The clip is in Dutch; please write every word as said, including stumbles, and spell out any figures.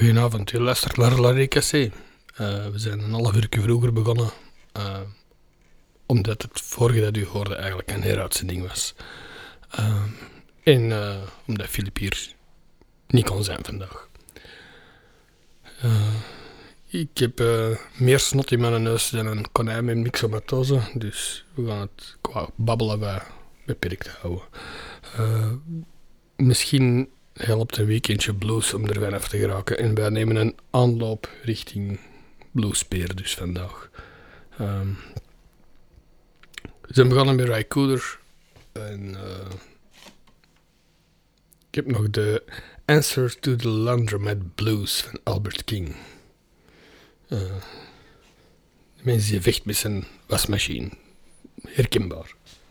Goedenavond, u luistert naar La Recassé. Uh, we zijn een half uur vroeger begonnen, uh, omdat het vorige dat u hoorde eigenlijk een heruitzending was. Uh, en uh, omdat Filip hier niet kon zijn vandaag. Uh, ik heb uh, meer snot in mijn neus dan een konijn met myxomatose, dus we gaan het qua babbelen bij beperkt houden. Uh, misschien helpt een weekendje blues om er vanaf te geraken. En wij nemen een aanloop richting Bluespeer dus vandaag. Um, we zijn begonnen met Ry Cooder. En uh, ik heb nog de Answer to the Laundromat Blues van Albert King. Uh, de mens die vecht met zijn wasmachine. Herkenbaar.